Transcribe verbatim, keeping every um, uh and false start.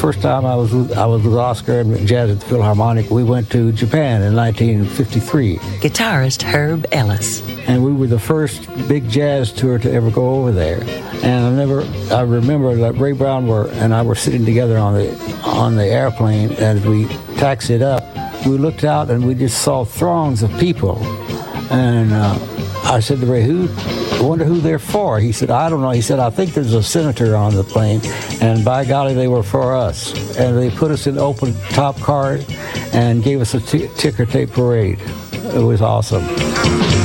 first time I was with, I was with Oscar and Jazz at the Philharmonic, we went to Japan in nineteen fifty-three. Guitarist Herb Ellis. And we were the first big jazz tour to ever go over there. And I never, I remember that Ray Brown were, and I were sitting together on the on the airplane as we taxied up. We looked out and we just saw throngs of people. And uh, I said to Ray, who, I wonder who they're for? He said, I don't know. He said, I think there's a senator on the plane. And by golly, they were for us. And they put us in open top cars and gave us a t- ticker tape parade. It was awesome.